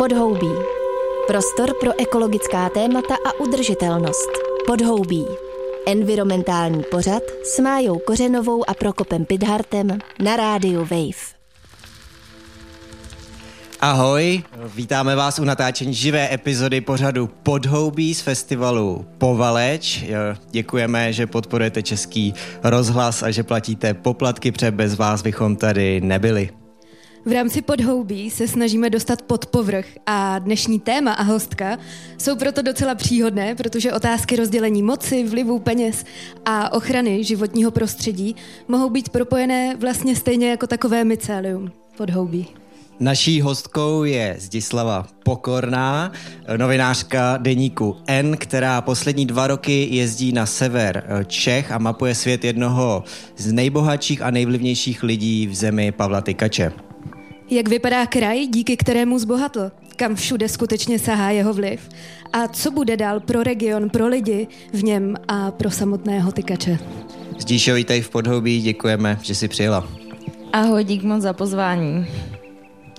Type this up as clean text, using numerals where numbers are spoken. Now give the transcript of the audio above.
Podhoubí. Prostor pro ekologická témata a udržitelnost. Podhoubí. Environmentální pořad s Májou Kořenovou a Prokopem Pidhartem na rádiu Wave. Ahoj, vítáme vás u natáčení živé epizody pořadu Podhoubí z festivalu Povaleč. Děkujeme, že podporujete Český rozhlas a že platíte poplatky, protože bez vás bychom tady nebyli. V rámci Podhoubí se snažíme dostat pod povrch a dnešní téma a hostka jsou proto docela příhodné, protože otázky rozdělení moci, vlivu peněz a ochrany životního prostředí mohou být propojené vlastně stejně jako takové mycelium Podhoubí. Naší hostkou je Zdislava Pokorná, novinářka deníku N, která poslední 2 roky jezdí na sever Čech a mapuje svět jednoho z nejbohatších a nejvlivnějších lidí v zemi Pavla Tykače. Jak vypadá kraj, díky kterému zbohatl? Kam všude skutečně sahá jeho vliv? A co bude dál pro region, pro lidi v něm a pro samotného Tykače? Zdíšo, vítej v Podhoubí, děkujeme, že jsi přijela. Ahoj, dík moc za pozvání.